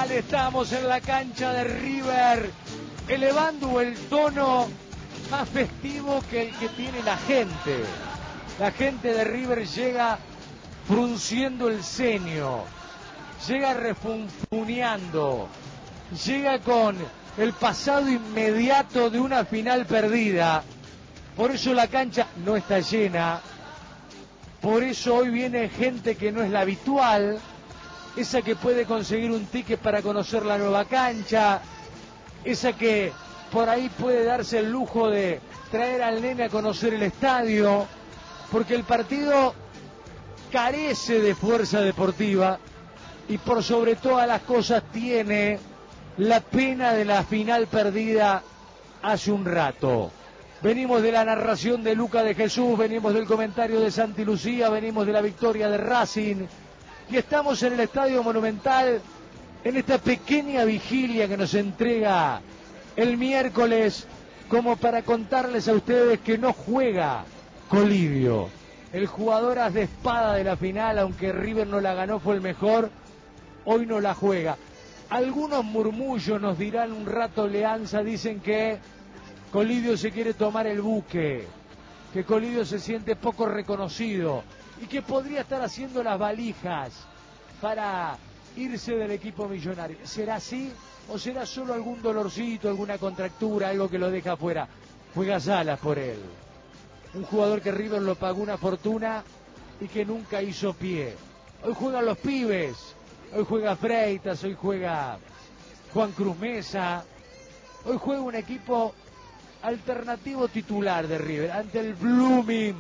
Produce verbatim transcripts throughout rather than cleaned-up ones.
Nacional. Estamos en la cancha de River, elevando el tono más festivo que el que tiene la gente. La gente de River llega frunciendo el ceño, llega refunfuneando, llega con el pasado inmediato de una final perdida. Por eso la cancha no está llena, por eso hoy viene gente que no es la habitual, esa que puede conseguir un ticket para conocer la nueva cancha, esa que por ahí puede darse el lujo de traer al nene a conocer el estadio, porque el partido carece de fuerza deportiva y por sobre todas las cosas tiene la pena de la final perdida hace un rato. Venimos de la narración de Luca de Jesús, venimos del comentario de Santi Lucía, venimos de la victoria de Racing y estamos en el Estadio Monumental en esta pequeña vigilia que nos entrega el miércoles como para contarles a ustedes que no juega Colidio, el jugador as de espada de la final, aunque River no la ganó, fue el mejor, hoy no la juega. Algunos murmullos nos dirán un rato Leanza, dicen que Colidio se quiere tomar el buque, que Colidio se siente poco reconocido y que podría estar haciendo las valijas para irse del equipo millonario. ¿Será así o será solo algún dolorcito, alguna contractura, algo que lo deja afuera? Juega Salas por él, un jugador que River lo pagó una fortuna y que nunca hizo pie. Hoy juegan los pibes, hoy juega Freitas, hoy juega Juan Cruz Mesa, hoy juega un equipo alternativo titular de River ante el Blooming.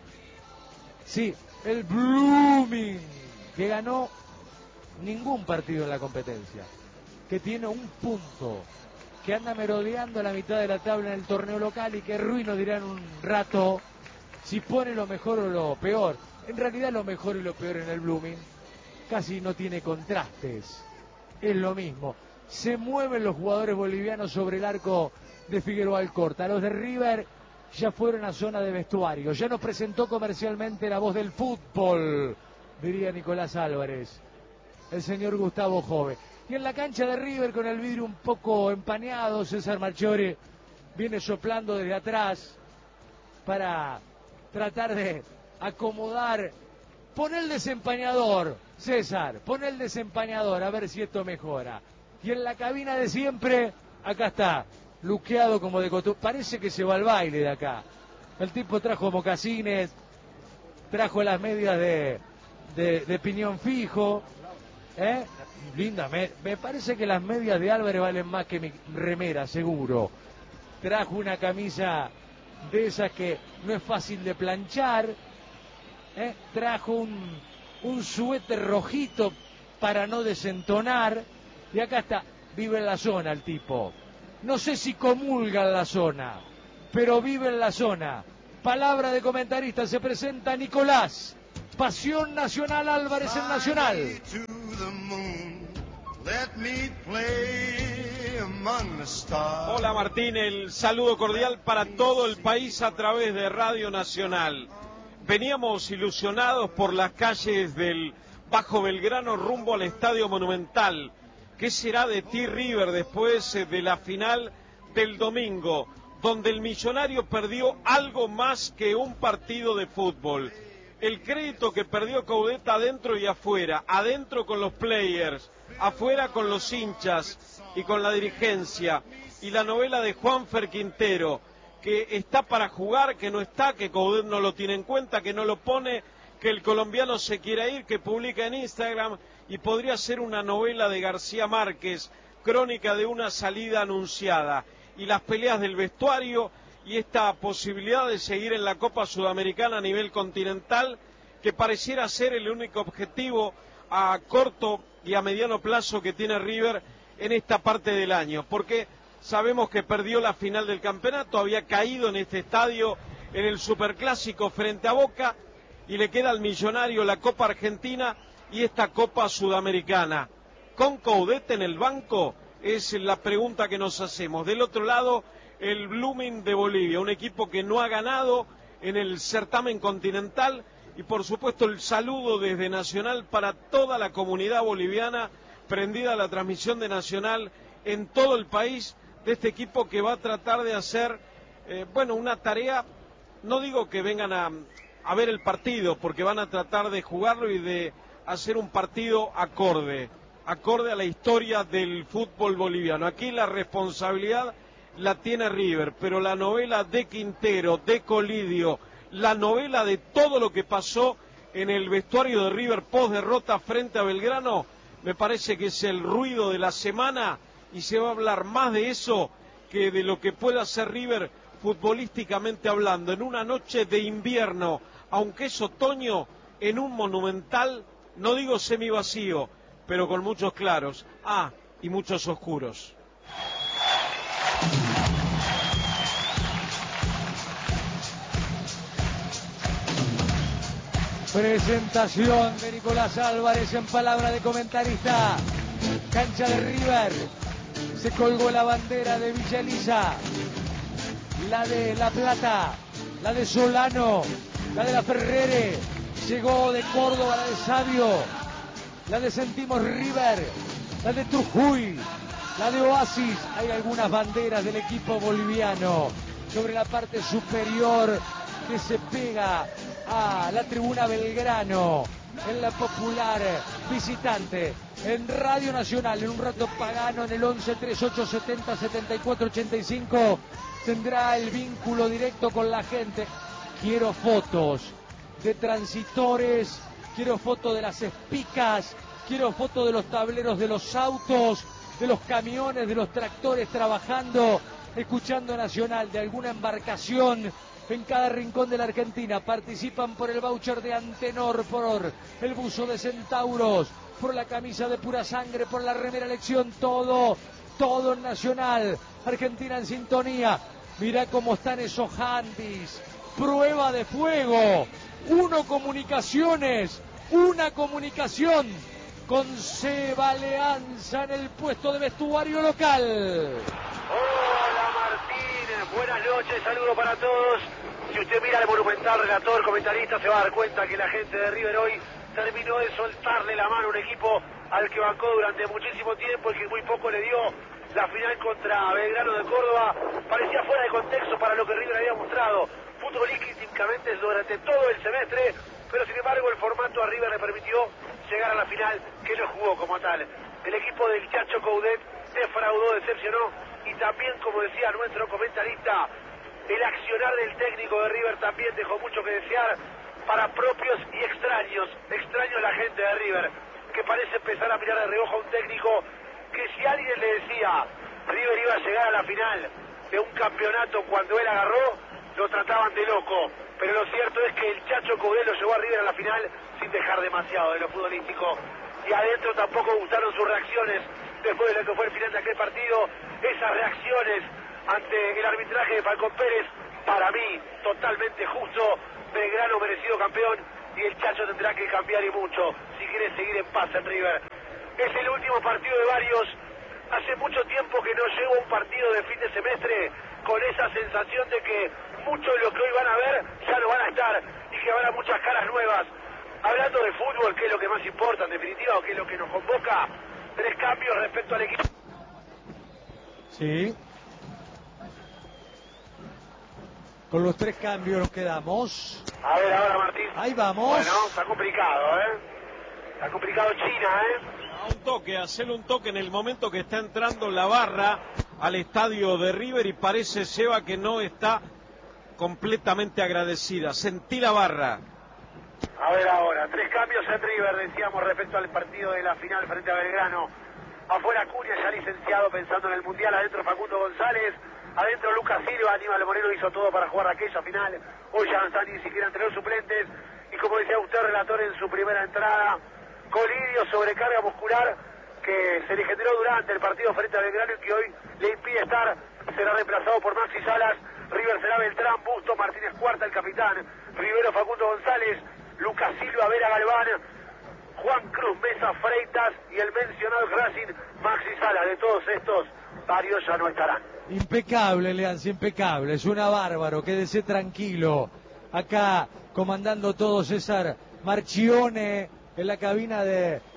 Sí, el Blooming, que ganó ningún partido en la competencia, que tiene un punto, que anda merodeando a la mitad de la tabla en el torneo local y que Ruiz nos dirá en un rato si pone lo mejor o lo peor. En realidad lo mejor y lo peor en el Blooming casi no tiene contrastes, es lo mismo. Se mueven los jugadores bolivianos sobre el arco de Figueroa Alcorta. Los de River ya fueron a zona de vestuario, ya nos presentó comercialmente la voz del fútbol, diría Nicolás Álvarez, el señor Gustavo Jove. Y en la cancha de River, con el vidrio un poco empañado, César Marchiori viene soplando desde atrás para tratar de acomodar. Pon el desempañador, César, pon el desempañador, a ver si esto mejora. Y en la cabina de siempre, acá está, luqueado como de costumbre, parece que se va al baile de acá. El tipo trajo mocasines, trajo las medias de, de, de piñón fijo, ¿eh? Linda, me, me parece que las medias de Álvarez valen más que mi remera, seguro. Trajo una camisa de esas que no es fácil de planchar, ¿eh? Trajo un, un suéter rojito para no desentonar, y acá está, vive en la zona el tipo. No sé si comulga en la zona, pero vive en la zona. Palabra de comentarista, se presenta Nicolás Pasión Nacional Álvarez en Nacional. Hola Martín, el saludo cordial para todo el país a través de Radio Nacional. Veníamos ilusionados por las calles del Bajo Belgrano rumbo al Estadio Monumental. ¿Qué será de ti, River, después de la final del domingo, donde el Millonario perdió algo más que un partido de fútbol? El crédito que perdió Coudet adentro y afuera, adentro con los players, afuera con los hinchas y con la dirigencia, y la novela de Juanfer Quintero, que está para jugar, que no está, que Coudet no lo tiene en cuenta, que no lo pone, que el colombiano se quiera ir, que publica en Instagram, y podría ser una novela de García Márquez, crónica de una salida anunciada, y las peleas del vestuario y esta posibilidad de seguir en la Copa Sudamericana a nivel continental, que pareciera ser el único objetivo a corto y a mediano plazo que tiene River en esta parte del año, porque sabemos que perdió la final del campeonato, había caído en este estadio en el Superclásico frente a Boca, y le queda al Millonario la Copa Argentina y esta Copa Sudamericana. ¿Con Coudet en el banco? Es la pregunta que nos hacemos. Del otro lado, el Blooming de Bolivia, un equipo que no ha ganado en el certamen continental, y por supuesto el saludo desde Nacional para toda la comunidad boliviana, prendida la transmisión de Nacional en todo el país de este equipo que va a tratar de hacer, eh, bueno, una tarea, no digo que vengan a, a ver el partido, porque van a tratar de jugarlo y de hacer un partido acorde, acorde a la historia del fútbol boliviano. Aquí la responsabilidad la tiene River, pero la novela de Quintero, de Colidio, la novela de todo lo que pasó en el vestuario de River post derrota frente a Belgrano, me parece que es el ruido de la semana y se va a hablar más de eso que de lo que puede hacer River futbolísticamente hablando, en una noche de invierno, aunque es otoño, en un Monumental, no digo semivacío, pero con muchos claros, ah, y muchos oscuros. Presentación de Nicolás Álvarez en palabra de comentarista. Cancha de River. Se colgó la bandera de Villa Elisa, la de La Plata, la de Solano, la de La Ferrere. Llegó de Córdoba la de Sabio, la de Sentimos River, la de Trujuy, la de Oasis. Hay algunas banderas del equipo boliviano sobre la parte superior que se pega a la tribuna Belgrano, en la popular visitante, en Radio Nacional. En un rato Pagano en el once treinta y ocho setenta setenta y cuatro ochenta y cinco tendrá el vínculo directo con la gente. Quiero fotos de transitores, quiero fotos de las espicas, quiero fotos de los tableros de los autos, de los camiones, de los tractores trabajando, escuchando Nacional, de alguna embarcación en cada rincón de la Argentina. Participan por el voucher de Antenor, por el buzo de Centauros, por la camisa de Pura Sangre, por la remera Elección, todo, todo en Nacional. Argentina en sintonía. Mirá cómo están esos handys. Prueba de fuego. Uno Comunicaciones, una comunicación con Seba Alianza en el puesto de vestuario local. Hola Martín, buenas noches, saludo para todos. Si usted mira el Monumental, relator, comentarista, se va a dar cuenta que la gente de River hoy terminó de soltarle la mano a un equipo al que bancó durante muchísimo tiempo y que muy poco le dio. La final contra Belgrano de Córdoba parecía fuera de contexto para lo que River había mostrado futbolísticamente durante todo el semestre, pero sin embargo el formato a River le permitió llegar a la final, que no jugó como tal. El equipo del Chacho Coudet defraudó, decepcionó, y también, como decía nuestro comentarista, el accionar del técnico de River también dejó mucho que desear para propios y extraños. Extraño la gente de River, que parece empezar a mirar de reojo a un técnico que si alguien le decía River iba a llegar a la final de un campeonato cuando él agarró, lo trataban de loco. Pero lo cierto es que el Chacho Coudet lo llevó a River a la final sin dejar demasiado de lo futbolístico. Y adentro tampoco gustaron sus reacciones después de lo que fue el final de aquel partido. Esas reacciones ante el arbitraje de Falcón Pérez, para mí, totalmente justo. Belgrano merecido campeón y el Chacho tendrá que cambiar y mucho si quiere seguir en paz en River. Es el último partido de varios. Hace mucho tiempo que no llego a un partido de fin de semestre con esa sensación de que muchos de los que hoy van a ver ya no van a estar y que habrá muchas caras nuevas. Hablando de fútbol, que es lo que más importa en definitiva, o que es lo que nos convoca, tres cambios respecto al equipo. Sí. Con los tres cambios nos quedamos. A ver ahora, Martín. Ahí vamos. Bueno, está complicado, ¿eh? Está complicado China, ¿eh? A un toque, hacerle un toque en el momento que está entrando la barra al estadio de River y parece, Seba, que no está completamente agradecida. Sentí la barra. A ver ahora, tres cambios en River, decíamos, respecto al partido de la final frente a Belgrano. Afuera Cunha, ya licenciado, pensando en el Mundial. Adentro Facundo González. Adentro Lucas Silva. Aníbal Moreno hizo todo para jugar aquella final. Hoy ya no están ni siquiera entre los suplentes. Y como decía usted, relator, en su primera entrada, Colidio, sobrecarga muscular que se le generó durante el partido frente a Belgrano y que hoy le impide estar. Será reemplazado por Maxi Salas. River será Beltrán, Busto, Martínez Cuarta, el capitán. Rivero, Facundo González, Lucas Silva, Vera Galván, Juan Cruz, Mesa, Freitas y el mencionado Racing, Maxi Salas. De todos estos, varios ya no estarán. Impecable, Leanza, impecable. Suena bárbaro, quédese tranquilo. Acá comandando todo César Marchione en la cabina de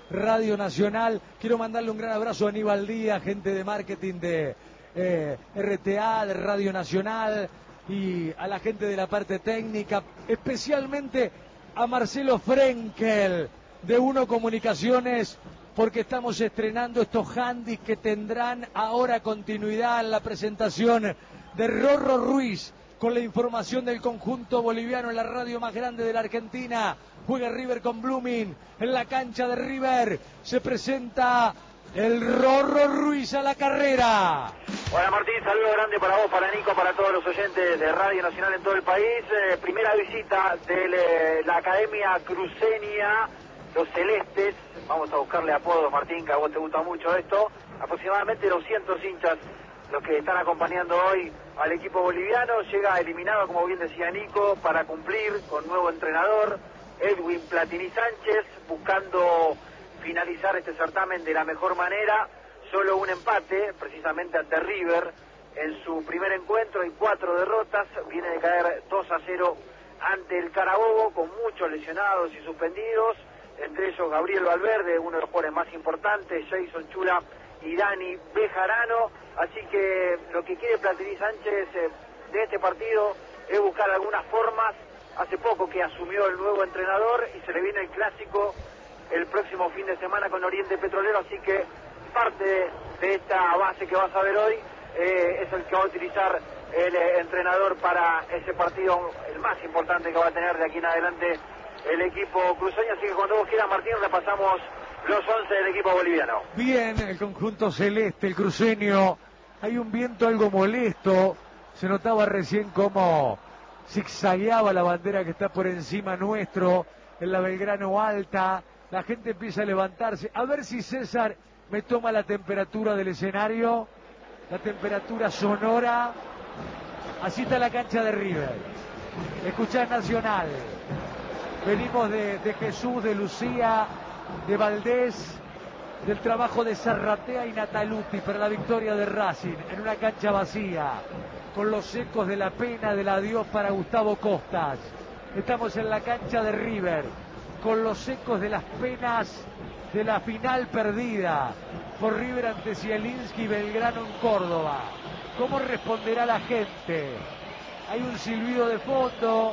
Radio Nacional. Quiero mandarle un gran abrazo a Aníbal Díaz, gente de marketing de eh, R T A, de Radio Nacional, y a la gente de la parte técnica, especialmente a Marcelo Frenkel de Uno Comunicaciones, porque estamos estrenando estos handys que tendrán ahora continuidad en la presentación de Rorro Ruiz, con la información del conjunto boliviano en la radio más grande de la Argentina. Juega River con Blooming en la cancha de River. Se presenta el Rorro Ruiz a la carrera. Hola Martín, saludo grande para vos, para Nico, para todos los oyentes de Radio Nacional en todo el país. Eh, primera visita de le, la Academia Cruceña, los Celestes. Vamos a buscarle apodos, Martín, que a vos te gusta mucho esto. Aproximadamente doscientos hinchas los que están acompañando hoy al equipo boliviano. Llega eliminado, como bien decía Nico, para cumplir con nuevo entrenador, Edwin Platini Sánchez, buscando finalizar este certamen de la mejor manera. Solo un empate, precisamente ante River, en su primer encuentro, y cuatro derrotas. Viene de caer dos a cero ante el Carabobo, con muchos lesionados y suspendidos, entre ellos Gabriel Valverde, uno de los jugadores más importantes, Jason Chula y Dani Bejarano. Así que lo que quiere Platini Sánchez eh, de este partido es buscar algunas formas. Hace poco que asumió el nuevo entrenador y se le viene el clásico el próximo fin de semana con Oriente Petrolero, así que parte de esta base que vas a ver hoy eh, es el que va a utilizar el eh, entrenador para ese partido, el más importante que va a tener de aquí en adelante el equipo cruceño. Así que cuando vos quieras, Martín, repasamos los once del equipo boliviano. Bien, el conjunto celeste, el cruceño. Hay un viento algo molesto, se notaba recién cómo zigzagueaba la bandera que está por encima nuestro en la Belgrano Alta. La gente empieza a levantarse, a ver si César me toma la temperatura del escenario, la temperatura sonora. Así está la cancha de River. Escuchá Nacional. Venimos de, de Jesús, de Lucía, de Valdés, del trabajo de Zarratea y Nataluti para la victoria de Racing en una cancha vacía, con los ecos de la pena del adiós para Gustavo Costas. Estamos en la cancha de River, con los ecos de las penas de la final perdida por River ante Zielinski y Belgrano en Córdoba. ¿Cómo responderá la gente? Hay un silbido de fondo.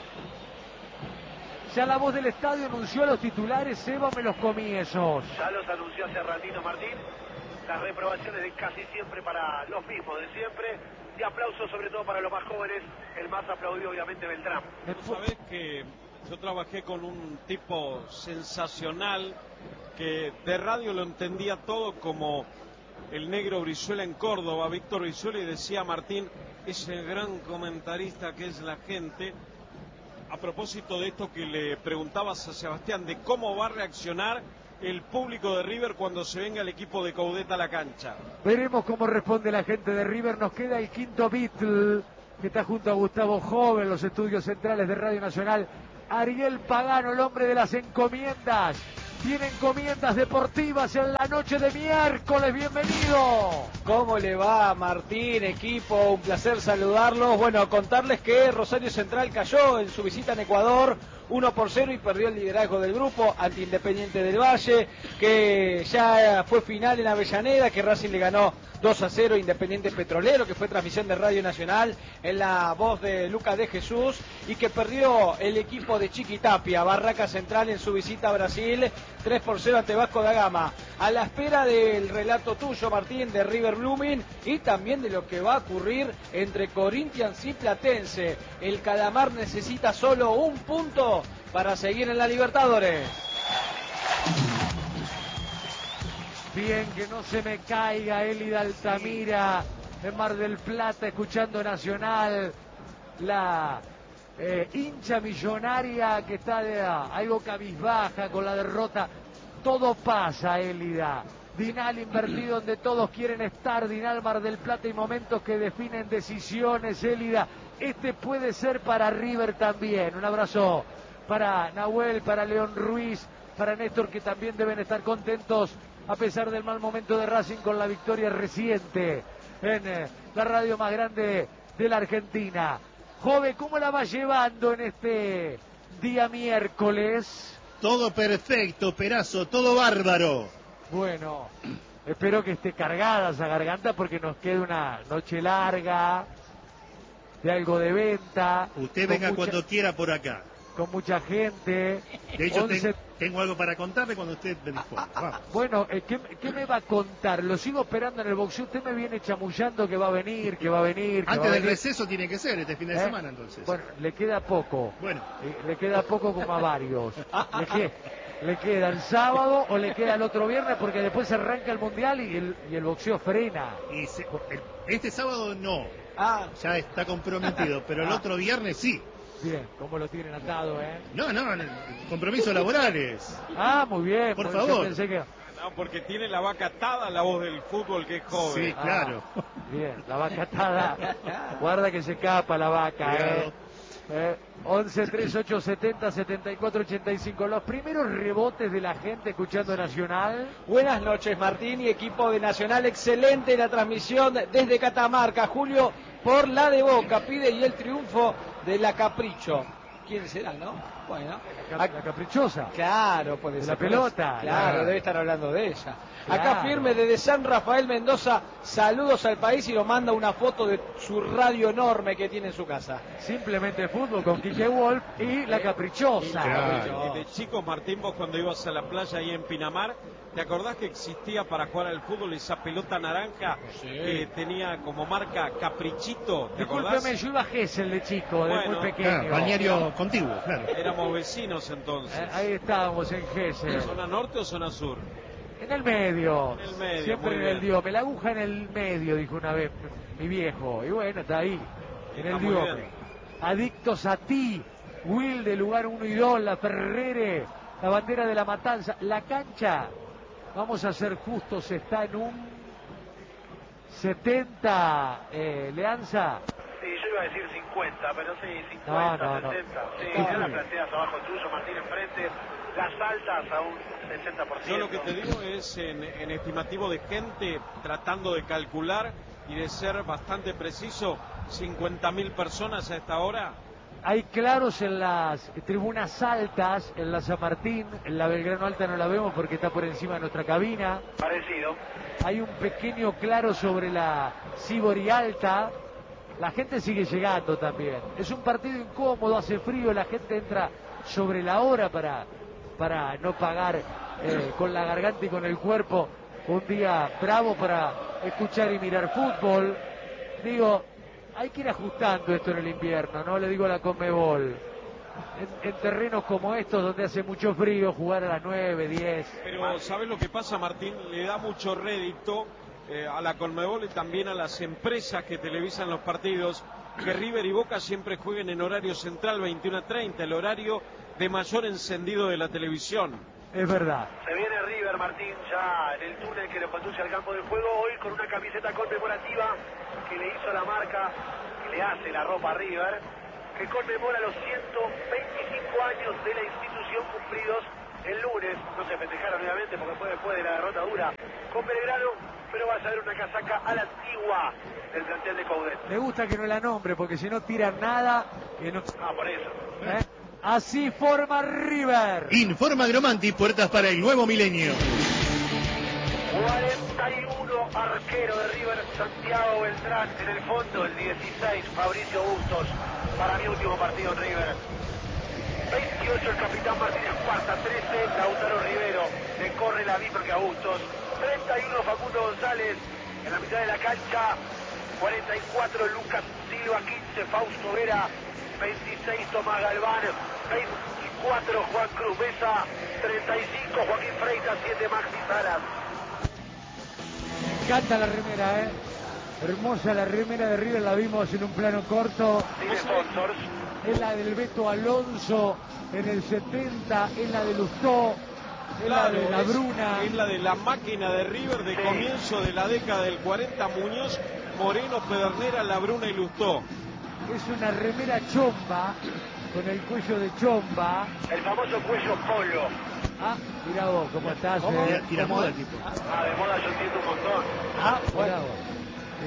Ya la voz del estadio anunció a los titulares. Eva, me los comí esos. Ya los anunció hace ratito, Martín. Las reprobaciones de casi siempre para los mismos de siempre. Y aplausos sobre todo para los más jóvenes. El más aplaudido, obviamente, Beltrán. ¿Tú sabés que yo trabajé con un tipo sensacional que de radio lo entendía todo como el negro Brizuela en Córdoba, Víctor Brizuela, y decía Martín, ese gran comentarista que es la gente? A propósito de esto que le preguntabas a Sebastián, de cómo va a reaccionar el público de River cuando se venga el equipo de Caudeta a la cancha. Veremos cómo responde la gente de River. Nos queda el quinto Beatle, que está junto a Gustavo Joven, los estudios centrales de Radio Nacional. Ariel Pagano, el hombre de las encomiendas. Tiene encomiendas deportivas en la noche de miércoles. Bienvenido. ¿Cómo le va, Martín, equipo? Un placer saludarlos. Bueno, contarles que Rosario Central cayó en su visita en Ecuador uno por cero y perdió el liderazgo del grupo ante Independiente del Valle, que ya fue final en Avellaneda, que Racing le ganó dos a cero Independiente Petrolero, que fue transmisión de Radio Nacional en la voz de Lucas de Jesús, y que perdió el equipo de Chiquitapia, Barraca Central, en su visita a Brasil, tres por cero ante Vasco da Gama. A la espera del relato tuyo, Martín, de River Blooming, y también de lo que va a ocurrir entre Corinthians y Platense. El Calamar necesita solo un punto para seguir en la Libertadores. Bien, que no se me caiga Elida Altamira en Mar del Plata, escuchando Nacional. La eh, hincha millonaria que está de, ah, algo cabizbaja con la derrota. Todo pasa, Elida. Dinal invertido donde todos quieren estar. Dinal Mar del Plata, y momentos que definen decisiones, Elida. Este puede ser para River también. Un abrazo para Nahuel, para León Ruiz, para Néstor, que también deben estar contentos a pesar del mal momento de Racing con la victoria reciente en eh, la radio más grande de la Argentina. Joven, ¿cómo la va llevando en este día miércoles? Todo perfecto, Perazo, todo bárbaro. Bueno, espero que esté cargada esa garganta porque nos queda una noche larga, de algo de venta. Usted venga mucha, cuando quiera por acá. Con mucha gente. De hecho, once... ten, tengo algo para contarle cuando usted me disponga. Vamos. Bueno, eh, ¿qué, ¿qué me va a contar? Lo sigo esperando en el boxeo. Usted me viene chamullando que va a venir, que va a venir. Que Antes va a del venir. receso tiene que ser, este fin de ¿Eh? semana entonces. Bueno, le queda poco. Bueno. Eh, le queda poco como a varios. Le, que, le queda el sábado o le queda el otro viernes porque después se arranca el mundial y el, y el boxeo frena. Y se, el, este sábado no. Ah. Ya está comprometido, pero el Ah. otro viernes sí. Bien, ¿cómo lo tienen atado, eh? No, no, compromisos laborales. Ah, muy bien. Por muy, favor. yo pensé que... No, porque tiene la vaca atada, la voz del fútbol que es joven. Sí, claro. Ah, bien, la vaca atada. Guarda que se escapa la vaca, eh. eh once, treinta y ocho, setenta, setenta y cuatro, ochenta y cinco. Los primeros rebotes de la gente escuchando Nacional. Buenas noches, Martín y equipo de Nacional. Excelente la transmisión desde Catamarca. Julio por la de Boca pide y el triunfo de la Capricho. ¿Quién será, no? Bueno, La, la caprichosa. claro, puede De ser. la pelota. Claro, La... debe estar hablando de ella. Claro. Acá firme desde San Rafael Mendoza, saludos al país y nos manda una foto de su radio enorme que tiene en su casa. Simplemente fútbol con Quique Wolf y la caprichosa. Claro. Y de chicos, Martín, vos cuando ibas a la playa ahí en Pinamar, ¿te acordás que existía para jugar al fútbol esa pelota naranja Sí. que tenía como marca Caprichito? ¿Te acordás? Discúlpeme, yo iba a Gesell de chico, de Bueno, muy pequeño. Claro, balneario contiguo, claro. Éramos vecinos entonces. Eh, ahí estábamos en Gesell. ¿Zona norte o zona sur? En el medio. En el medio, Siempre muy en el bien. diome. La aguja en el medio, dijo una vez mi viejo. Y bueno, está ahí. En Está el muy diome. bien. Adictos a ti. Will de lugar uno y dos. La Ferrere. La bandera de la Matanza. La cancha. Vamos a ser justos. Está en un setenta. Eh, Leanza. Sí, yo iba a decir cincuenta, pero sí, cincuenta, No, no, no. sesenta. Sí, No, ya no. las plateas abajo tuyo, Martín enfrente, las altas a un sesenta por ciento. Yo lo que te digo es en, en estimativo de gente tratando de calcular y de ser bastante preciso, cincuenta mil personas a esta hora. Hay claros en las tribunas altas, en la San Martín, en la Belgrano Alta no la vemos porque está por encima de nuestra cabina. Parecido. Hay un pequeño claro sobre la Sibori Alta. La gente sigue llegando también. Es un partido incómodo, hace frío, la gente entra sobre la hora para, para no pagar eh, con la garganta y con el cuerpo un día bravo para escuchar y mirar fútbol. Digo, hay que ir ajustando esto en el invierno, ¿no? Le digo a la Conmebol. En, en terrenos como estos, donde hace mucho frío, jugar a las nueve, diez. Pero ¿sabes lo que pasa, Martín? Le da mucho rédito eh, a la Conmebol y también a las empresas que televisan los partidos, que River y Boca siempre jueguen en horario central, veintiuno a treinta, el horario de mayor encendido de la televisión. Es verdad. Se viene River, Martín, ya en el túnel que lo conduce al campo de juego, hoy con una camiseta conmemorativa que le hizo la marca, que le hace la ropa a River, que conmemora los ciento veinticinco años de la institución cumplidos el lunes. No se festejaron nuevamente porque fue después de la derrota dura con Belgrano, pero va a ser una casaca a la antigua del plantel de Coudet. Me gusta que no la nombre, porque si no tiran nada... Que no... Ah, por eso. ¿Eh? Así forma River. Informa Gromanti, puertas para el nuevo milenio. cuarenta y uno, arquero de River, Santiago Beltrán. En el fondo, el dieciséis, Fabricio Bustos. Para mi último partido en River. veintiocho, el capitán Martínez Cuarta. trece, Lautaro Rivero. Le corre la bíblica a Bustos. treinta y uno, Facundo González. En la mitad de la cancha. cuarenta y cuatro, Lucas Silva. quince, Fausto Vera. veintiséis, Tomás Galván. veinticuatro, Juan Cruz Mesa. treinta y cinco, Joaquín Freitas. siete, Maxi Salas. Me encanta la remera, ¿eh? Hermosa la remera de River, la vimos en un plano corto. Sin sponsors. Es la del Beto Alonso en el setenta, es la de Lustó, es Claro, la de la es- Bruna. Es la de la máquina de River de Sí. comienzo de la década del cuarenta, Muñoz, Moreno, Pedernera, La Bruna y Lustó. Es una remera chomba, con el cuello de chomba. El famoso cuello polo. Ah, mira vos, ¿cómo estás? Tira, eh? tira moda el tipo. Ah, de moda yo entiendo un montón. Ah, bueno. Mirá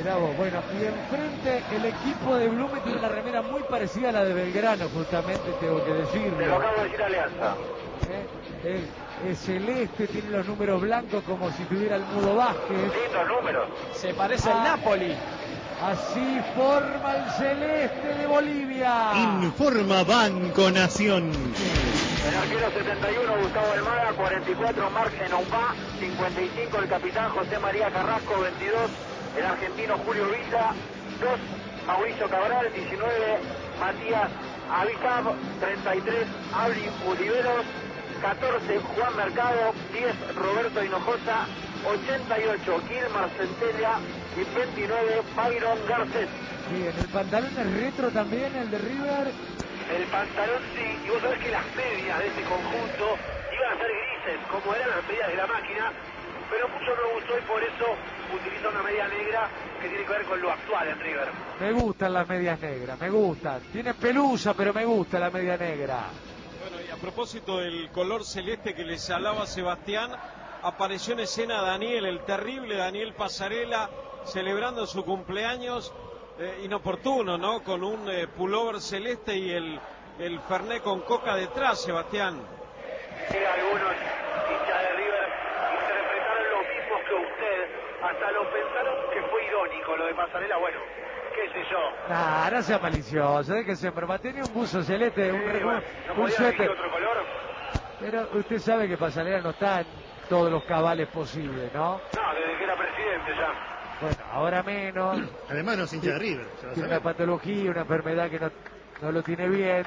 Mirá vos, bueno, y enfrente el equipo de Blumen tiene una remera muy parecida a la de Belgrano, justamente, tengo que decirlo. Te lo acabo de decir Alianza. ¿Eh? Es, es celeste, tiene los números blancos como si tuviera el Mudo Vázquez. Lindos números. Se parece al Ah. Napoli. Así forma el celeste de Bolivia. Informa Banco Nación. El arquero setenta y uno, Gustavo Almada, cuarenta y cuatro, Marc Enoumba, cincuenta y cinco, el capitán José María Carrasco, veintidós, el argentino Julio Villa, dos, Mauricio Cabral, diecinueve, Matías Avisab, treinta y tres, Abri Oliveros, catorce, Juan Mercado, diez, Roberto Hinojosa, ochenta y ocho, Gilmar Centella y veintinueve, Byron Garcés. Bien, el pantalón es retro también, el de River. El pantalón sí, y vos sabés que las medias de este conjunto iban a ser grises, como eran las medias de la máquina, pero mucho no gustó y por eso utiliza una media negra que tiene que ver con lo actual en River. Me gustan las medias negras, me gustan. Tiene pelusa, pero me gusta la media negra. Bueno, y a propósito del color celeste que les hablaba Sebastián, apareció en escena Daniel, el terrible Daniel Pasarela, celebrando su cumpleaños. Eh, inoportuno, ¿no? Con un eh, pullover celeste y el, el Fernet con coca detrás, Sebastián. Sí, algunos hinchas de River interpretaron lo mismo que usted, hasta lo pensaron que fue irónico lo de Pasarela, bueno, qué sé yo. Nah, no sea malicioso, déjese enfermar. Tenía un buzo celeste, un, Sí, un, bueno, ¿no un podía elegir suéter. otro color? Pero usted sabe que Pasarela no está en todos los cabales posibles, ¿no? No, desde que era presidente ya. Bueno, ahora menos. Además no es hincha de River. Ya lo Tiene una sabemos. patología, una enfermedad que no, no lo tiene bien.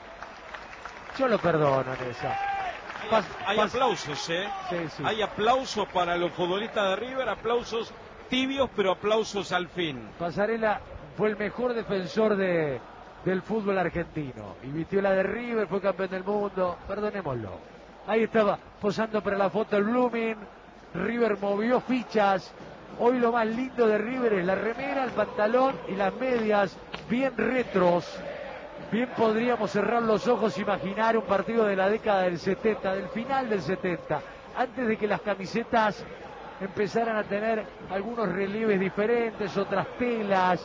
Yo lo perdono en esa. Pas- Hay pas- aplausos, ¿eh? Sí, sí. Hay aplausos para los futbolistas de River, aplausos tibios, pero aplausos al fin. Pasarela fue el mejor defensor de, del fútbol argentino. Y vistió la de River, fue campeón del mundo. Perdonémoslo. Ahí estaba posando para la foto el Blooming. River movió fichas. Hoy lo más lindo de River es la remera, el pantalón y las medias bien retros. Bien podríamos cerrar los ojos e imaginar un partido de la década del setenta, del final del setenta, antes de que las camisetas empezaran a tener algunos relieves diferentes, otras telas,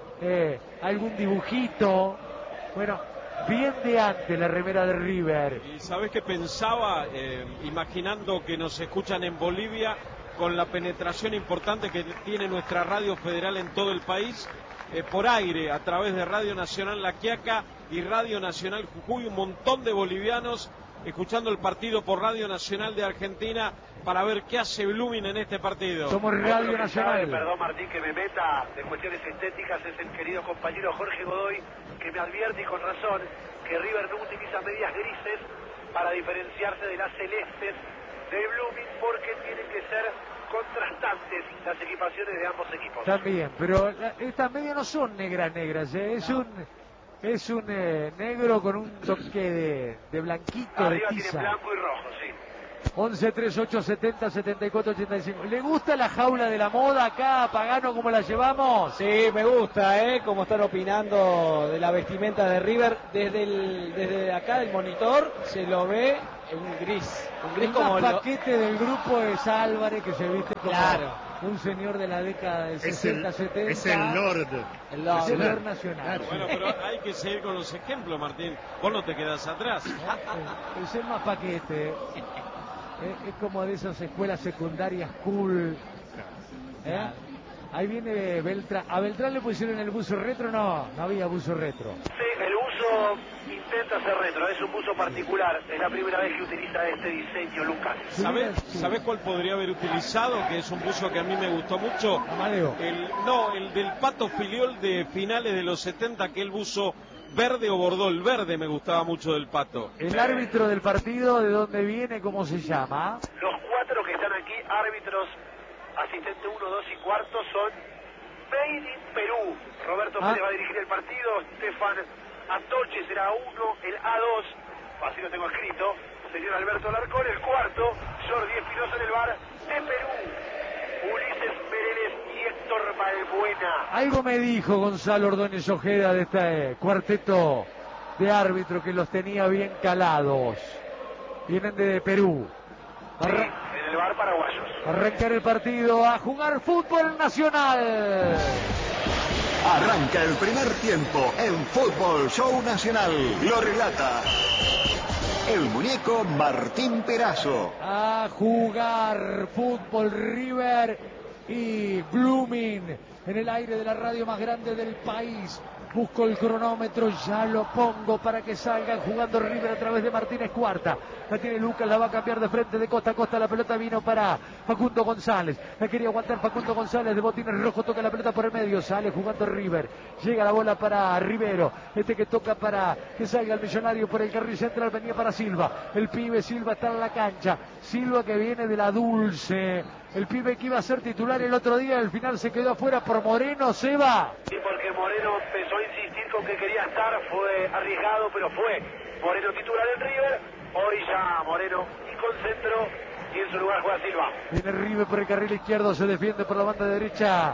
eh, algún dibujito. Bueno, bien de antes la remera de River. Y sabes que pensaba, eh, imaginando que nos escuchan en Bolivia, con la penetración importante que tiene nuestra radio federal en todo el país, eh, por aire, a través de Radio Nacional La Quiaca y Radio Nacional Jujuy, un montón de bolivianos escuchando el partido por Radio Nacional de Argentina para ver qué hace Blooming en este partido. Somos Otro Radio que Nacional. sabe, perdón Martín que me meta de cuestiones estéticas, es el querido compañero Jorge Godoy, que me advierte y con razón que River no utiliza medias grises para diferenciarse de las celestes de Blooming, porque tienen que ser contrastantes las equipaciones de ambos equipos. También, pero la- estas medias no son negras negras, ¿eh? es un es un eh, negro con un toque de, de blanquito, de Arriba tiene tiza. blanco y rojo, sí. once, treinta y ocho, setenta, setenta y cuatro, ochenta y cinco. ¿Le gusta la jaula de la moda acá, Pagano, cómo la llevamos? Sí, me gusta, ¿eh? Como están opinando de la vestimenta de River. Desde el, desde acá del monitor se lo ve un gris. Un gris El como más lo- paquete del grupo es Álvarez, que se viste como Claro. un señor de la década del Es el, sesenta, setenta. es el Lord. el Lord. Es el Nacional. Lord Nacional. Claro. Bueno, pero hay que seguir con los ejemplos, Martín. Vos no te quedás atrás. Eh, Es el más paquete. Es, es como de esas escuelas secundarias cool. ¿Eh? Ahí viene Beltrán. ¿A Beltrán le pusieron el buzo retro? No, no había buzo retro. Sí, el uso intenta ser retro, es un buzo particular, es la primera vez que utiliza este diseño, Lucas. ¿Sabés, Sí. ¿Sabés cuál podría haber utilizado? Que es un buzo que a mí me gustó mucho. Amadeo. El, no, el del Pato Filiol de finales de los setenta, aquel buzo verde o bordó. El verde me gustaba mucho del Pato. El árbitro del partido, ¿de dónde viene? ¿Cómo se llama? Los cuatro que están aquí, árbitros, asistente uno, dos y cuarto, son Made in Perú. Roberto Ah. Pérez va a dirigir el partido, Stefan Atoche será uno, el A dos, así lo tengo escrito, señor Alberto Larcón, el cuarto, Jordi Espinosa en el bar de Perú, Ulises Mereles y Héctor Balbuena. Algo me dijo Gonzalo Ordóñez Ojeda de este cuarteto de árbitros que los tenía bien calados. Vienen de Perú. Sí, Arra- en el bar par paraguayos. Arrancar el partido, a jugar fútbol nacional. Arranca el primer tiempo en Fútbol Show Nacional. Lo relata el muñeco Martín Perazo. A jugar fútbol River y Blooming en el aire de la radio más grande del país. Busco el cronómetro, ya lo pongo para que salgan jugando River a través de Martínez Cuarta. La tiene Lucas, la va a cambiar de frente de costa a costa. La pelota vino para Facundo González. La quería aguantar Facundo González de botines rojos. Toca la pelota por el medio. Sale jugando River. Llega la bola para Rivero. Este que toca para que salga el Millonario por el carril central. Venía para Silva. El pibe Silva está en la cancha. Silva que viene de la Dulce. El pibe que iba a ser titular el otro día. Al final se quedó afuera por Moreno. Se va. Sí, porque Moreno empezó a insistir con que quería estar. Fue arriesgado, pero fue Moreno titular en River. Hoy ya Moreno y con centro y en su lugar juega Silva. Viene River por el carril izquierdo, se defiende por la banda derecha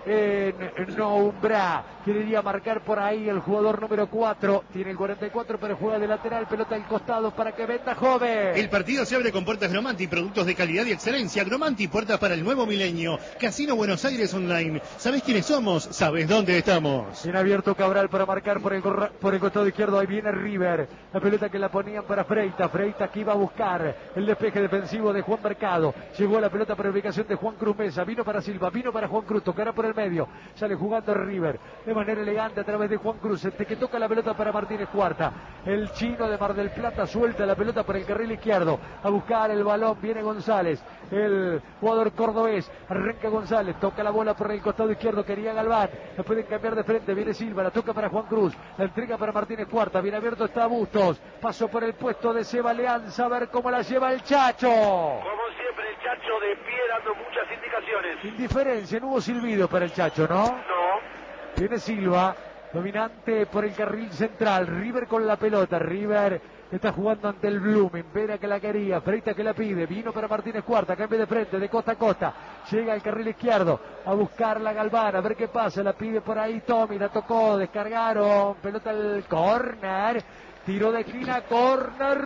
en Noumbra. Quería marcar por ahí el jugador número cuatro. Tiene el cuarenta y cuatro, pero juega de lateral. Pelota al costado para que venda Joven. El partido se abre con puertas Gromanti, productos de calidad y excelencia. Gromanti, puertas para el nuevo milenio. Casino Buenos Aires Online. ¿Sabés quiénes somos? ¿Sabés dónde estamos? Bien abierto Cabral para marcar por el, por el costado izquierdo. Ahí viene River. La pelota que la ponían para Freita. Freita que iba a buscar el despeje defensivo de Juan Mercado. Llegó la pelota para ubicación de Juan Cruz Mesa. Vino para Silva, vino para Juan Cruz. Tocará por el medio. Sale jugando River de manera elegante a través de Juan Cruz. Este que toca la pelota para Martínez Cuarta. El chino de Mar del Plata suelta la pelota por el carril izquierdo. A buscar el balón. Viene González. El jugador cordobés. Arranca González. Toca la bola por el costado izquierdo. Quería Galván. La pueden cambiar de frente. Viene Silva. La toca para Juan Cruz. La entrega para Martínez Cuarta. Bien abierto está Bustos. Paso por el puesto de Seba Leanza. A ver cómo la lleva el Chacho. Como siempre el Chacho de pie dando muchas indicaciones. Indiferencia. No hubo silbido para el Chacho, ¿no? No. Viene Silva, dominante por el carril central. River con la pelota. River está jugando ante el Blooming. Vera que la quería. Freita que la pide. Vino para Martínez Cuarta. Cambio de frente de costa a costa. Llega al carril izquierdo a buscar la Galván. A ver qué pasa. La pide por ahí Tommy. La tocó. Descargaron. Pelota al córner. Tiro de esquina. Córner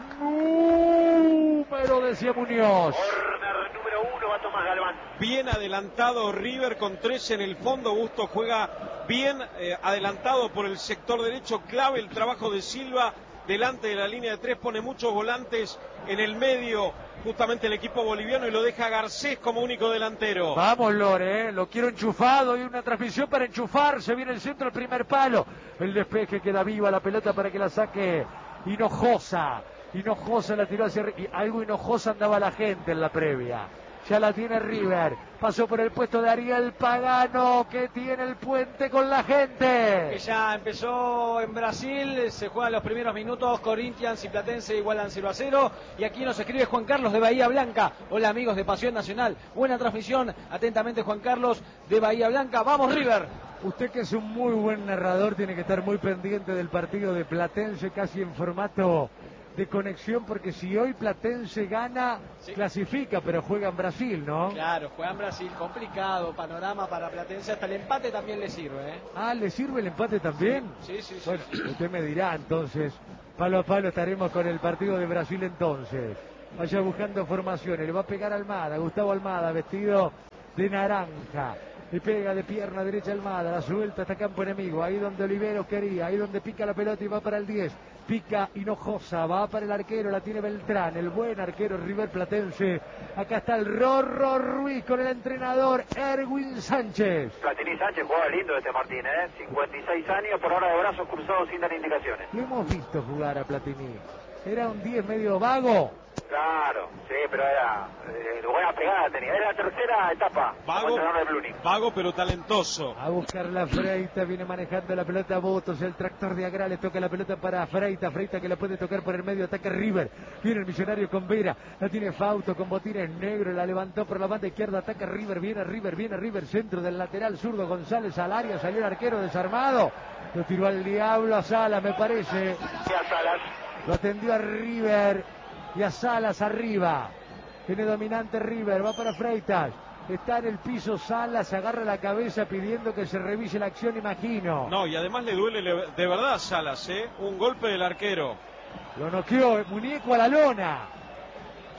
número, decía Muñoz. Córner número uno va Tomás Galván. Bien adelantado River con tres en el fondo. Bustos juega bien eh, adelantado por el sector derecho. Clave el trabajo de Silva delante de la línea de tres. Pone muchos volantes en el medio. Justamente el equipo boliviano y lo deja Garcés como único delantero. Vamos Lore, ¿eh? Lo quiero enchufado y una transmisión para enchufar. Se viene el centro, el primer palo. El despeje queda viva la pelota para que la saque Hinojosa. Hinojosa la tiró hacia y algo Hinojosa andaba la gente en la previa. Ya la tiene River. Pasó por el puesto de Ariel Pagano, que tiene el puente con la gente. Que ya empezó en Brasil, se juegan los primeros minutos. Corinthians y Platense igualan cero a cero. Y aquí nos escribe Juan Carlos de Bahía Blanca. Hola amigos de Pasión Nacional. Buena transmisión. Atentamente Juan Carlos de Bahía Blanca. ¡Vamos River! Usted que es un muy buen narrador tiene que estar muy pendiente del partido de Platense, casi en formato de conexión, porque si hoy Platense gana, sí, clasifica, pero juega en Brasil, ¿no? Claro, juega en Brasil, complicado panorama para Platense, hasta el empate también le sirve, ¿eh? Ah, ¿le sirve el empate también? Sí, sí, sí. Bueno, sí. Usted me dirá, entonces, palo a palo estaremos con el partido de Brasil entonces. Vaya buscando formaciones, le va a pegar Almada, Gustavo Almada, vestido de naranja. Le pega de pierna derecha Almada, la suelta hasta campo enemigo, ahí donde Oliveros quería, ahí donde pica la pelota y va para el diez. Pica Hinojosa, va para el arquero, la tiene Beltrán, el buen arquero River Platense. Acá está el Rorro Ruiz con el entrenador Erwin Sánchez. Platini Sánchez juega lindo este Martín, ¿eh? cincuenta y seis años, por ahora de brazos cruzados sin dar indicaciones. Lo hemos visto jugar a Platini. Era un diez medio vago. Claro, sí, pero era eh, buena pegada tenía. Era la tercera etapa. Vago, vago pero talentoso. A buscar la Freita, viene manejando la pelota Botos, el tractor de Agra, le toca la pelota para Freita, Freita que la puede tocar por el medio, ataca River, viene el Millonario con Vera, la tiene Fausto con botines negros, la levantó por la banda izquierda, ataca River, viene River, viene River, centro del lateral zurdo, González al área, salió el arquero desarmado, lo tiró al diablo a Salas, me parece. Y a Salas. Lo atendió a River y a Salas arriba. Tiene dominante River, va para Freitas. Está en el piso Salas, agarra la cabeza pidiendo que se revise la acción, imagino. No, y además le duele de verdad a Salas, ¿eh? Un golpe del arquero. Lo noqueó, muñeco a la lona.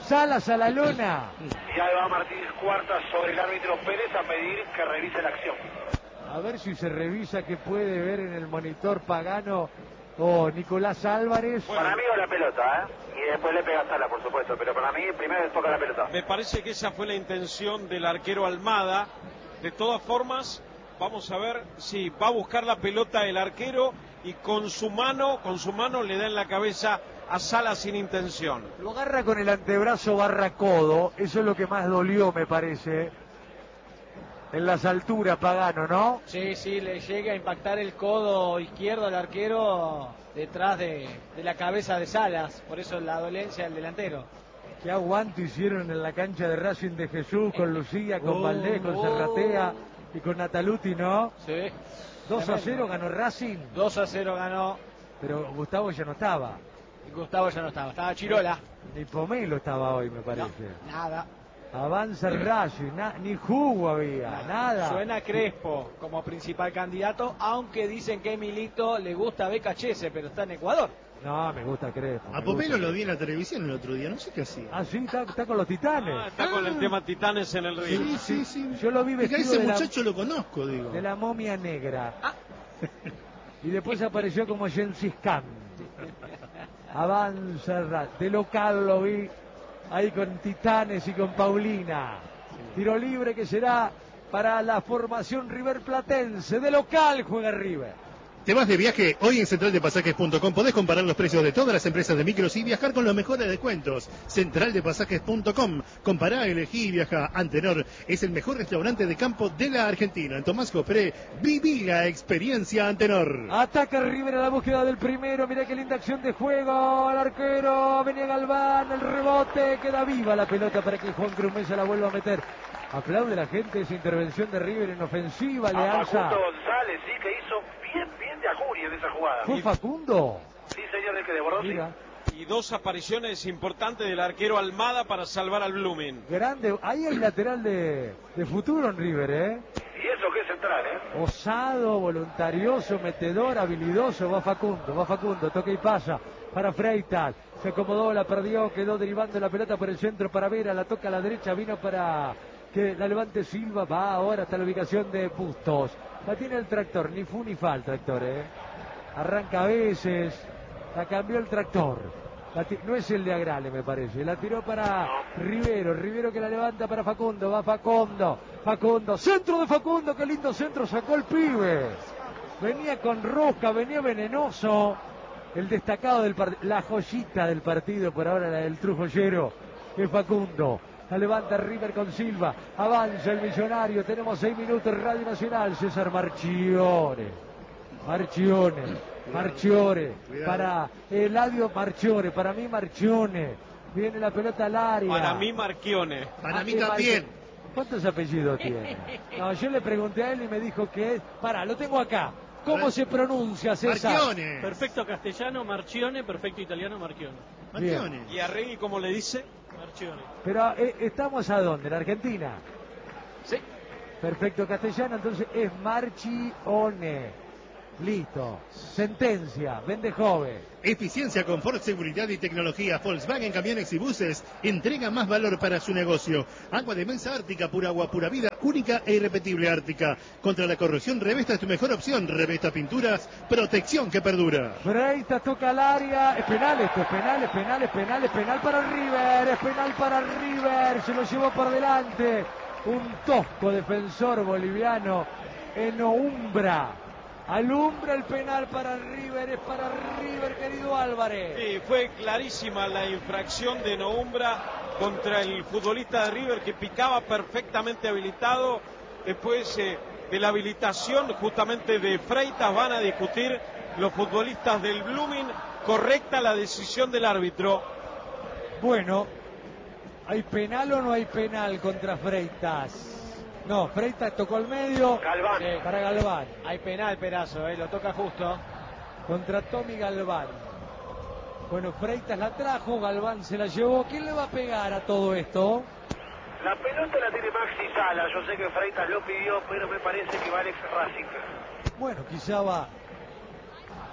Salas a la lona. Y ahí va Martínez Cuarta sobre el árbitro Pérez a pedir que revise la acción. A ver si se revisa que puede ver en el monitor Pagano o Nicolás Álvarez. Para mí va la pelota, ¿eh? Y después le pega a Sala, por supuesto, pero para mí primero le toca la pelota. Me parece que esa fue la intención del arquero Almada. De todas formas, vamos a ver si va a buscar la pelota el arquero y con su mano, con su mano le da en la cabeza a Sala sin intención. Lo agarra con el antebrazo barra codo, eso es lo que más dolió, me parece. En las alturas, Pagano, ¿no? Sí, sí, le llega a impactar el codo izquierdo al arquero detrás de, de la cabeza de Salas, por eso la dolencia del delantero. Qué aguanto hicieron en la cancha de Racing de Jesús, con Lucía, con Oh, Valdés, con oh. Serratea y con Nataluti, ¿no? Sí. dos a cero ganó Racing, dos a cero ganó. pero Gustavo ya no estaba. Y Gustavo ya no estaba, estaba Chirola. Ni Pomelo estaba hoy, me parece. No, nada. Avanza el Racing, na- ni jugo había, nada. Suena Crespo como principal candidato, aunque dicen que a Milito le gusta Becachese, pero está en Ecuador. No, me gusta Crespo. A me Pomelo gusta. lo vi en la televisión el otro día, no sé qué hacía. Ah, sí, está, está con los Titanes. Ah, está con el tema Titanes en el río. Sí, sí, sí. Yo lo vi Fíjate, vestido ese de la, muchacho lo conozco, digo. de la momia negra. Y después apareció como Gengis Khan. Avanza el Ra- de local lo vi ahí con Titanes y con Paulina. Tiro libre que será para la formación River Platense. De local juega River. ¿Te vas de viaje? Hoy en central de pasajes punto com podés comparar los precios de todas las empresas de micros y viajar con los mejores descuentos. central de pasajes punto com. Compará, elegí y viaja. Antenor es el mejor restaurante de campo de la Argentina. En Tomás Copré, viví la experiencia Antenor. Ataca River a la búsqueda del primero. Mirá qué linda acción de juego. El arquero venía Galván. El rebote. Queda viva la pelota para que Juan Cruz Mesa la vuelva a meter. Aplaude la gente esa intervención de River en ofensiva. Le A alza. Facundo González, sí, que hizo bien, bien de Ajuri en esa jugada. ¿Fue Facundo? Sí, señor, el que desbordó, sí. Mira. Y dos apariciones importantes del arquero Almada para salvar al Blooming. Grande. Ahí hay lateral de, de futuro en River, ¿eh? Y eso que es central, ¿eh? Osado, voluntarioso, metedor, habilidoso. Va Facundo, va Facundo, toca y pasa para Freitas. Se acomodó, la perdió, quedó derivando la pelota por el centro para Vera, la toca a la derecha, vino para que la levante Silva, va ahora hasta la ubicación de Bustos. La tiene el tractor, ni fu ni fa el tractor, ¿eh? Arranca a veces, la cambió el tractor. La ti- no es el de Agrale, me parece. La tiró para Rivero. Rivero que la levanta para Facundo. Va Facundo. Facundo. Centro de Facundo. Qué lindo centro sacó el pibe. Venía con rosca, venía venenoso. El destacado del partido. La joyita del partido por ahora, la del Trujollero. Es Facundo. La levanta River con Silva. Avanza el millonario. Tenemos seis minutos en Radio Nacional. César Marchione. Marchione. Marchiore, Cuidado. para Eladio Marchiore, para mí Marchione, viene la pelota al área. Para mí Marchione. Para Ah, mí eh, también. Marchi- ¿Cuántos apellidos tiene? No, yo le pregunté a él y me dijo que es, pará, lo tengo acá. ¿Cómo se pronuncia, César? Marchione. Perfecto castellano, Marchione, perfecto italiano, Marchione. Marchione. ¿Y a Regui cómo le dice? Marchione. Pero eh, ¿estamos a dónde? ¿En Argentina? Sí. Perfecto castellano, entonces es Marchione. Listo. Sentencia, vende joven. Eficiencia, confort, seguridad y tecnología. Volkswagen Camiones y Buses entrega más valor para su negocio. Agua de mesa Ártica, pura agua, pura vida, única e irrepetible Ártica. Contra la corrosión, Revesta es tu mejor opción. Revesta Pinturas, protección que perdura. Freitas toca al área. Es penal esto, es penal, es penal, es penal, es penal para River. Es penal para River. Se lo llevó por delante. Un tosco defensor boliviano. Enoumbra. Alumbra el penal para River. Es para River, querido Álvarez. Sí, fue clarísima la infracción de Noumbra contra el futbolista de River que picaba perfectamente habilitado. Después eh, de la habilitación justamente de Freitas van a discutir los futbolistas del Blooming. Correcta la decisión del árbitro. Bueno, ¿hay penal o no hay penal contra Freitas? No, Freitas tocó al medio. Galván. eh, para Galván. Hay penal, Perazo, eh, lo toca justo. Contra Tommy Galván. Bueno, Freitas la trajo, Galván se la llevó. ¿Quién le va a pegar a todo esto? La pelota la tiene Maxi Sala. Yo sé que Freitas lo pidió, pero me parece que va Alex Racing. Bueno, quizá va.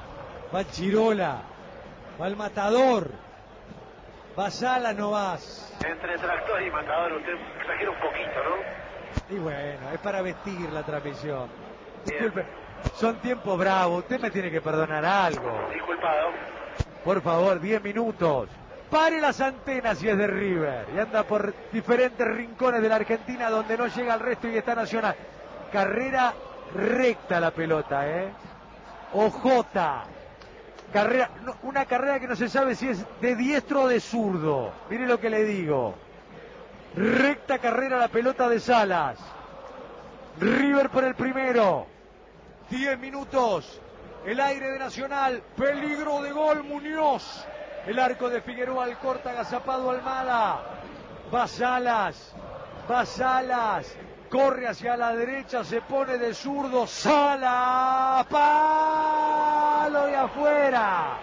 Va Chirola. Va el matador. Va Sala, no vas. Entre tractor y matador, usted exagera un poquito, ¿no? Y bueno, es para vestir la transmisión. Bien. Disculpe, son tiempos bravos, usted me tiene que perdonar algo. Disculpado. Por favor, diez minutos. Pare las antenas si es de River. Y anda por diferentes rincones de la Argentina donde no llega el resto y está Nacional. Carrera recta la pelota, ¿eh? Ojota. Carrera, no, una carrera que no se sabe si es de diestro o de zurdo. Mire lo que le digo. Recta carrera la pelota de Salas. River por el primero. diez minutos. El aire de Nacional. Peligro de gol Muñoz. El arco de Figueroa al corta, agazapado Almada. Va Salas. Va Salas. Corre hacia la derecha, se pone de zurdo. Salas. Palo y afuera.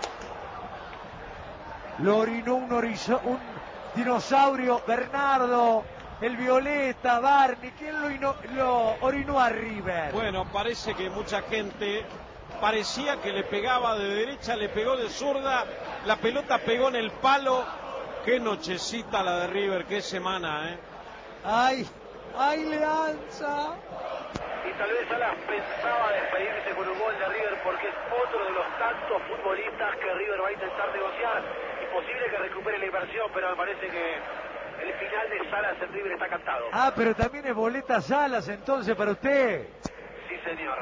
Lo orinó un, orizo, un dinosaurio. Bernardo. El Violeta, Barney. ¿Quién lo, ino, lo orinó a River? Bueno, parece que mucha gente parecía que le pegaba de derecha, le pegó de zurda, la pelota pegó en el palo. Qué nochecita la de River, qué semana, ¿eh? ¡Ay! ¡Ay, Leanza! Y tal vez Salas pensaba despedirse con un gol de River porque es otro de los tantos futbolistas que River va a intentar negociar. Imposible que recupere la inversión, pero me parece que el final de Salas en River está cantado. Ah, pero también es boleta Salas entonces para usted. Sí, señor.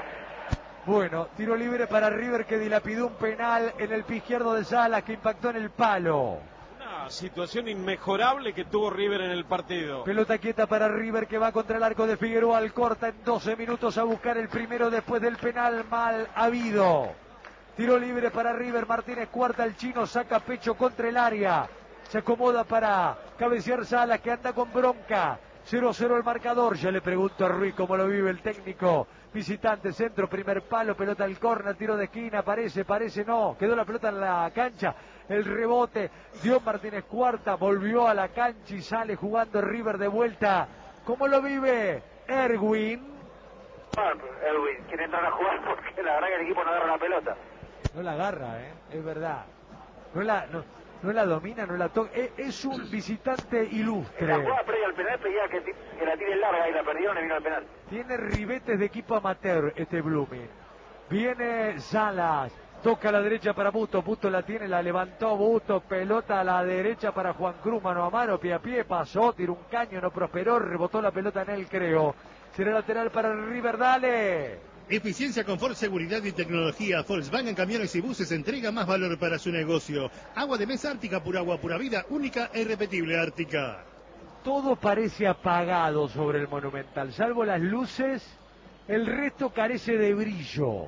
Bueno, tiro libre para River que dilapidó un penal en el pie izquierdo de Salas que impactó en el palo. Una situación inmejorable que tuvo River en el partido. Pelota quieta para River que va contra el arco de Figueroa al corta en doce minutos a buscar el primero después del penal mal habido. Tiro libre para River, Martínez Cuarta, el chino saca pecho contra el área. Se acomoda para cabecear Salas que anda con bronca. cero cero el marcador. Ya le pregunto a Ruiz cómo lo vive el técnico visitante. Centro, primer palo, pelota al córner, tiro de esquina, parece, parece, no. Quedó la pelota en la cancha. El rebote dio Martínez Cuarta, volvió a la cancha y sale jugando River de vuelta. ¿Cómo lo vive Erwin? Bueno, Erwin quiere entrar a jugar porque la verdad que el equipo no agarra la pelota. No la agarra, ¿eh? Es verdad. No la... No. No la domina, no la toca. Es, es un visitante ilustre. En la jugada previa al penal pedía que, que la tire larga y la perdió, le vino al penal. Tiene ribetes de equipo amateur este Blooming. Viene Salas. Toca a la derecha para Busto. Busto la tiene, la levantó Busto. Pelota a la derecha para Juan Cruz. Mano a mano, pie a pie. Pasó, tiró un caño, no prosperó. Rebotó la pelota en él, creo. Será lateral para el River, dale. Eficiencia, confort, seguridad y tecnología. Volkswagen Camiones y Buses entrega más valor para su negocio. Agua de mesa Ártica, pura agua, pura vida, única e irrepetible Ártica. Todo parece apagado sobre el Monumental, salvo las luces. El resto carece de brillo.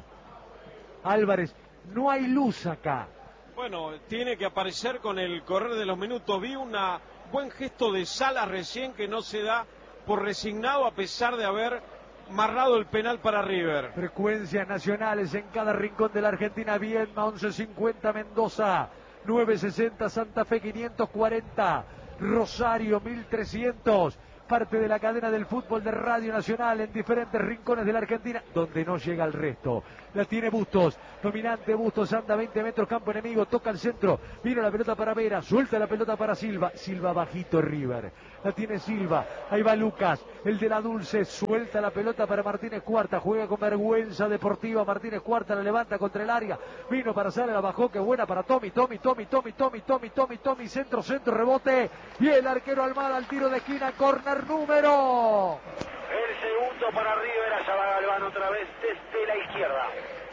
Álvarez, no hay luz acá. Bueno, tiene que aparecer con el correr de los minutos. Vi un buen gesto de Salas recién que no se da por resignado a pesar de haber marrado el penal para River. Frecuencias nacionales en cada rincón de la Argentina. Viedma, once cincuenta Mendoza, nueve sesenta Santa Fe, quinientos cuarenta Rosario, mil trescientos. Parte de la cadena del fútbol de Radio Nacional en diferentes rincones de la Argentina, donde no llega el resto. La tiene Bustos, dominante Bustos, anda veinte metros, campo enemigo, toca al centro, vino la pelota para Vera, suelta la pelota para Silva, Silva bajito River, la tiene Silva, ahí va Lucas, el de la Dulce, suelta la pelota para Martínez Cuarta, juega con vergüenza deportiva, Martínez Cuarta la levanta contra el área, vino para Sala, la bajó, que buena para Tommy, Tommy, Tommy, Tommy, Tommy, Tommy, Tommy, Tommy, centro, centro, rebote, y el arquero Almada al tiro de esquina, corner número. El segundo para River, allá va Galván otra vez desde la izquierda.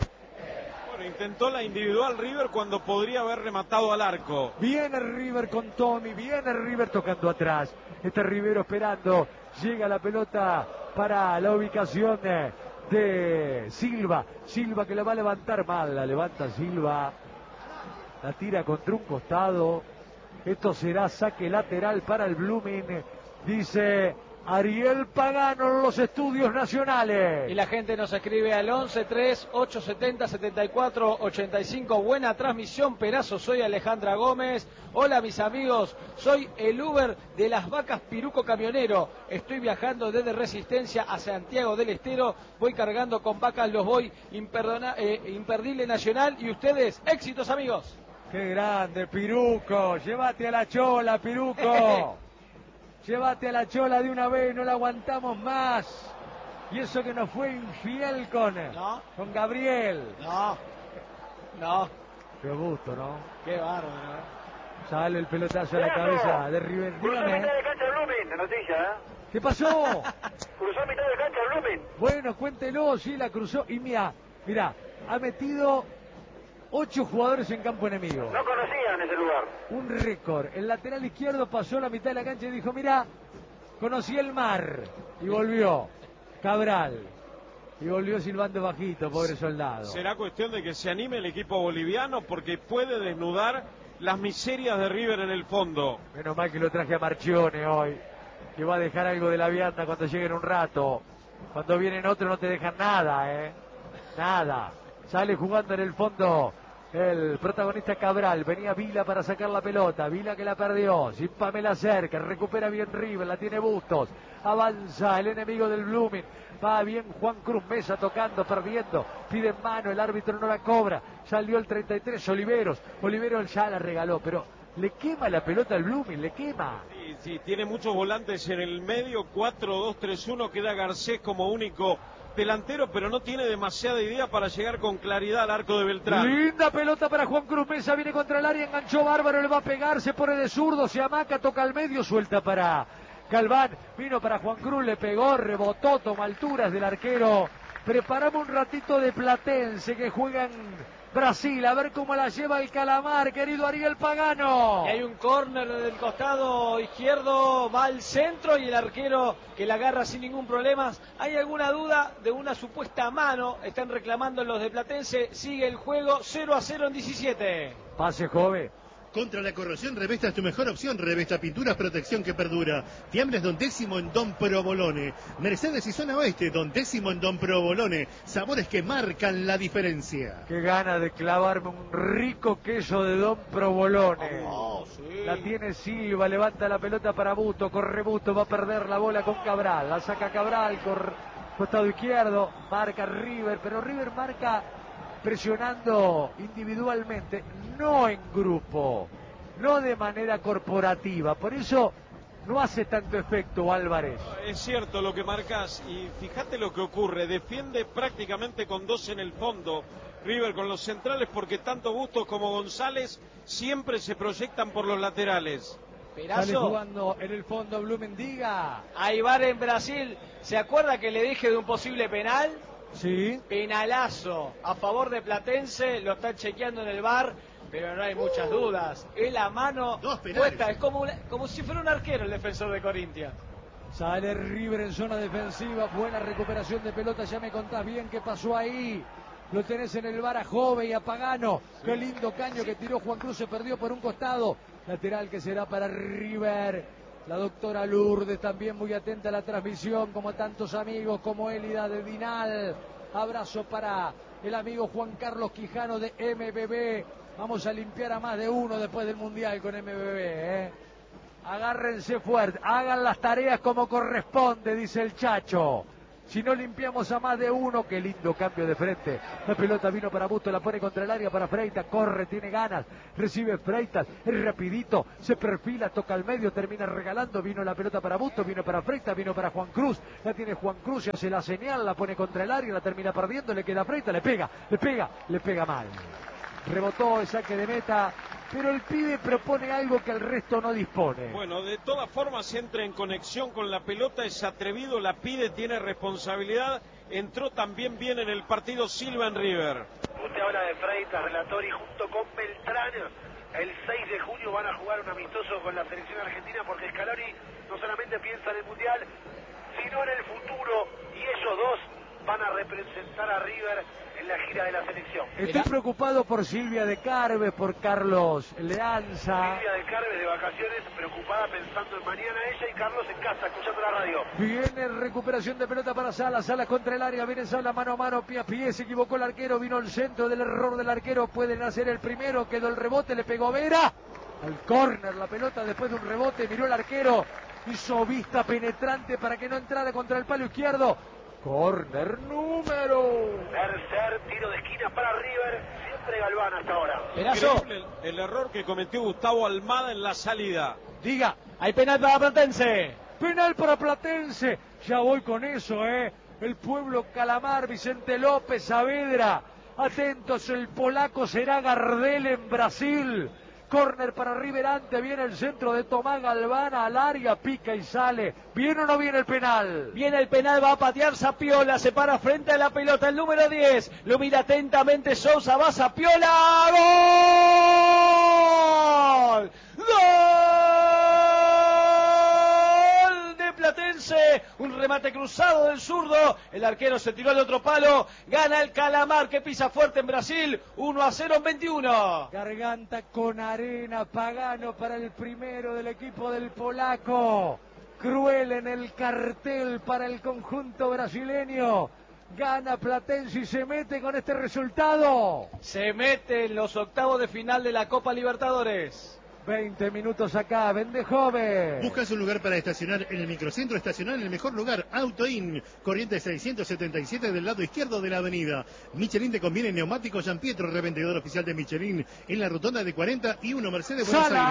Bueno, intentó la individual River cuando podría haber rematado al arco. Viene River con Tommy, viene River tocando atrás. Está Rivero esperando, llega la pelota para la ubicación de, de Silva. Silva que la va a levantar mal, la levanta Silva. La tira contra un costado. Esto será saque lateral para el Blooming, dice Ariel Pagano en los estudios nacionales. Y la gente nos escribe al once tres ocho setenta setenta y cuatro ochenta y cinco. Buena transmisión, Perazo, soy Alejandra Gómez. Hola mis amigos, soy el Uber de las Vacas Piruco Camionero. Estoy viajando desde Resistencia a Santiago del Estero. Voy cargando con vacas, los voy imperdona, eh, imperdible nacional. Y ustedes, éxitos amigos. Qué grande, Piruco. Llévate a la chola, Piruco. Llévate a la chola de una vez, no la aguantamos más. Y eso que nos fue infiel con, ¿No? con Gabriel. No, no. Qué gusto, ¿no? Qué bárbaro. ¿eh? Sale el pelotazo a la cabeza de River. Cruzó Dígame. mitad de cancha de Blooming, la noticia, ¿eh? ¿Qué pasó? Cruzó mitad de cancha de Blooming. Bueno, cuéntelo, sí, la cruzó. Y mira, mira, ha metido ocho jugadores en campo enemigo. No conocían ese lugar. Un récord. El lateral izquierdo pasó la mitad de la cancha y dijo, mira, conocí el mar. Y volvió. Cabral. Y volvió silbando bajito, pobre soldado. Será cuestión de que se anime el equipo boliviano porque puede desnudar las miserias de River en el fondo. Menos mal que lo traje a Marchione hoy, que va a dejar algo de la vianda cuando lleguen un rato. Cuando vienen otros no te dejan nada, ¿eh? Nada. Sale jugando en el fondo el protagonista Cabral. Venía Vila para sacar la pelota. Vila que la perdió. Sin Pamela cerca. Recupera bien River. La tiene Bustos. Avanza el enemigo del Blooming. Va bien Juan Cruz Mesa tocando, perdiendo. Pide en mano. El árbitro no la cobra. Salió el treinta y tres Oliveros. Oliveros ya la regaló, pero le quema la pelota al Blooming. Le quema. Sí, sí, tiene muchos volantes en el medio. cuatro dos tres uno. Queda Garcés como único delantero, pero no tiene demasiada idea para llegar con claridad al arco de Beltrán. Linda pelota para Juan Cruz Mesa, viene contra el área, enganchó bárbaro, le va a pegar, se pone de zurdo, se amaca, toca al medio, suelta para Galván, vino para Juan Cruz, le pegó, rebotó, toma alturas del arquero. Preparamos un ratito de Platense que juega en Brasil, a ver cómo la lleva el Calamar, querido Ariel Pagano. Y hay un córner del costado izquierdo, va al centro y el arquero que la agarra sin ningún problema. ¿Hay alguna duda de una supuesta mano? Están reclamando los de Platense, sigue el juego cero a cero en diecisiete. Pase, joven. Contra la corrosión, Revesta es tu mejor opción. Revesta Pinturas, protección que perdura. Fiambres Don Décimo en Don Provolone. Mercedes y Zona Oeste, Don Décimo en Don Provolone. Sabores que marcan la diferencia. Qué gana de clavarme un rico queso de Don Provolone. Oh, sí. La tiene Silva, levanta la pelota para Busto, corre Busto, va a perder la bola con Cabral. La saca Cabral, cor... costado izquierdo, marca River, pero River marca presionando individualmente, no en grupo, no de manera corporativa, por eso no hace tanto efecto Álvarez. Es cierto lo que marcas y fíjate lo que ocurre, defiende prácticamente con dos en el fondo River con los centrales porque tanto Bustos como González siempre se proyectan por los laterales. Sale Perazo, jugando en el fondo Blumendiga. hay V A R en Brasil. ¿Se acuerda que le dije de un posible penal? Sí. Penalazo a favor de Platense, lo están chequeando en el V A R, pero no hay muchas dudas. Es la mano Dos penales. puesta, es como, una- como si fuera un arquero el defensor de Corinthians. Sale River en zona defensiva, buena recuperación de pelota, ya me contás bien qué pasó ahí. Lo tenés en el bar a Jove y a Pagano. Qué lindo caño que tiró Juan Cruz, se perdió por un costado. Lateral que será para River. La doctora Lourdes también muy atenta a la transmisión, como tantos amigos, como Élida de Dinal. Abrazo para el amigo Juan Carlos Quijano de M B B. Vamos a limpiar a más de uno después del Mundial con M B B, ¿eh? Agárrense fuerte, hagan las tareas como corresponde, dice el Chacho. Si no limpiamos a más de uno, qué lindo cambio de frente. La pelota vino para Busto, la pone contra el área para Freitas, corre, tiene ganas, recibe Freitas, es rapidito, se perfila, toca al medio, termina regalando, vino la pelota para Busto, vino para Freitas, vino para Juan Cruz, la tiene Juan Cruz, se hace la señal, la pone contra el área, la termina perdiendo, le queda Freitas, le pega, le pega, le pega mal. Rebotó el saque de meta, pero el pibe propone algo que el resto no dispone. Bueno, de todas formas entra en conexión con la pelota, es atrevido, la pide, tiene responsabilidad, entró también bien en el partido Silva en River. Usted habla de Freitas, relator, y junto con Beltrán, el seis de junio van a jugar un amistoso con la selección argentina porque Scaloni no solamente piensa en el Mundial, sino en el futuro, y ellos dos van a representar a River en la gira de la selección. Estoy preocupado por Silvia de Carves, por Carlos Leanza. Silvia de Carves de vacaciones, preocupada pensando en mañana, ella y Carlos en casa, escuchando la radio. Viene recuperación de pelota para Salas, Salas contra el área, viene Salas mano a mano, pie a pie, se equivocó el arquero, vino el centro del error del arquero, pueden hacer el primero, quedó el rebote, le pegó Vera, al córner la pelota después de un rebote, miró el arquero, hizo vista penetrante para que no entrara contra el palo izquierdo, córner número. Tercer tiro de esquina para River, siempre Galván hasta ahora. Perazo. Increíble el, el error que cometió Gustavo Almada en la salida. Diga, Hay penal para Platense. penal para Platense. Ya voy con eso, ¿eh? El pueblo Calamar, Vicente López, Saavedra. Atentos, el polaco será Gardel en Brasil. Córner para Riverante, viene el centro de Tomás Galván al área, pica y sale. ¿Viene o no viene el penal? Viene el penal, va a patear Zapiola, se para frente a la pelota, el número diez. Lo mira atentamente Sousa, va Zapiola. ¡Gol! ¡Gol de Platense! Un remate cruzado del zurdo. El arquero se tiró al otro palo. Gana el Calamar que pisa fuerte en Brasil. uno a cero en veintiuno. Garganta con arena, Pagano para el primero del equipo del polaco. Cruel en el cartel para el conjunto brasileño. Gana Platense y se mete con este resultado. Se mete en los octavos de final de la Copa Libertadores. veinte minutos acá, vende joven. ¿Buscas un lugar para estacionar en el microcentro? Estacionar en el mejor lugar, Autoin, Corrientes seiscientos setenta y siete del lado izquierdo de la avenida. Michelin te conviene neumáticos Gian Pietro, revendedor oficial de Michelin, en la rotonda de cuarenta y uno Mercedes Buenos Aires.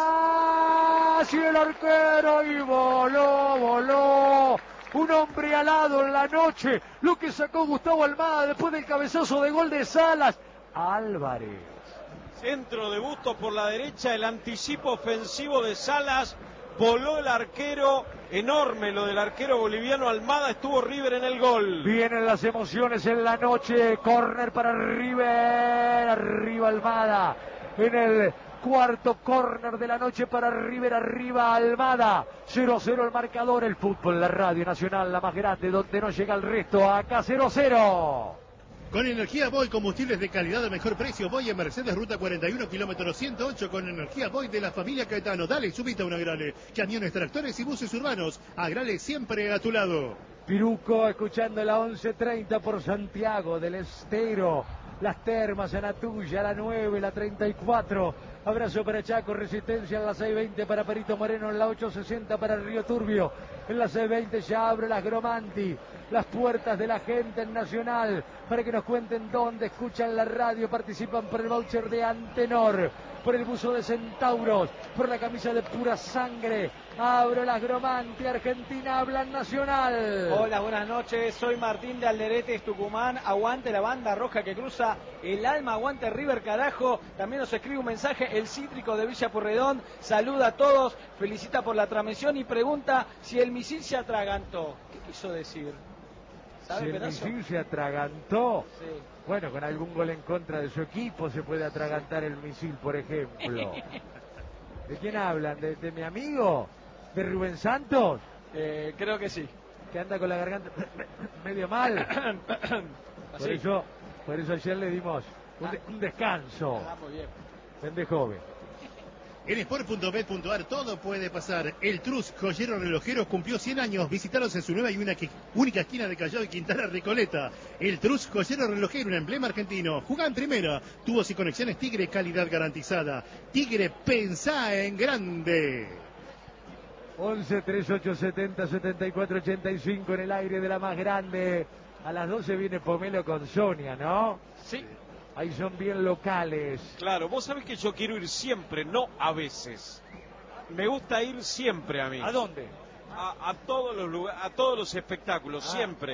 Salas y el arquero y voló, voló. Un hombre alado en la noche. Lo que sacó Gustavo Almada después del cabezazo de gol de Salas. Álvarez. Centro de Bustos por la derecha, el anticipo ofensivo de Salas, voló el arquero, enorme lo del arquero boliviano Almada, estuvo River en el gol. Vienen las emociones en la noche, córner para River, arriba Almada, en el cuarto córner de la noche para River, arriba Almada, cero a cero el marcador, el fútbol, la radio nacional, la más grande, donde no llega el resto, acá cero a cero. Con energía Boy, combustibles de calidad a mejor precio. Boy en Mercedes, ruta cuarenta y uno, kilómetro ciento ocho, con energía Boy de la familia Caetano. Dale, subite a un Agrale. Camiones, tractores y buses urbanos. Agrale siempre a tu lado. Piruco escuchando la once treinta por Santiago del Estero. Las Termas en Atuya, la nueve, la treinta y cuatro. Abrazo para Chaco, Resistencia en la seiscientos veinte para Perito Moreno, en la ochocientos sesenta para Río Turbio. En la seiscientos veinte ya abre las Gromanti, las puertas de la gente en Nacional, para que nos cuenten dónde escuchan la radio, participan por el voucher de Antenor, por el buzo de Centauros, por la camisa de Pura Sangre. Abro las Gromanti, Argentina habla en Nacional. Hola, buenas noches, soy Martín de Alderetes, Tucumán. Aguante la banda roja que cruza el alma, aguante River, carajo. También nos escribe un mensaje el Cítrico de Villa Pueyrredón, saluda a todos, felicita por la transmisión y pregunta si el misil se atragantó. ¿Qué quiso decir? Si el misil se atragantó, Sí. bueno, con algún gol en contra de su equipo se puede atragantar el misil, por ejemplo. ¿De quién hablan? ¿De, de mi amigo? ¿De Rubén Santos? Eh, creo que sí. Que anda con la garganta medio mal. Por Así. eso, por eso ayer le dimos un, de- un descanso. Ah, muy bien. Vende joven. En sport punto bet punto ar todo puede pasar. El Trus, joyero relojero, cumplió cien años. Visítalos en su nueva y una que- única esquina de Callao y Quintana Recoleta. El Trus, joyero relojero, un emblema argentino. Jugá en primera. Tubos y conexiones Tigre, calidad garantizada. Tigre, pensá en grande. once, treinta y ocho, setenta, setenta y cuatro, ochenta y cinco en el aire de la más grande. A las doce viene Pomelo con Sonia, ¿no? Sí, Ahí son bien locales. claro, vos sabés que yo quiero ir siempre, no a veces. Me gusta ir siempre a mí. ¿A dónde? A, a todos los lugares, a todos los espectáculos, Ah. siempre.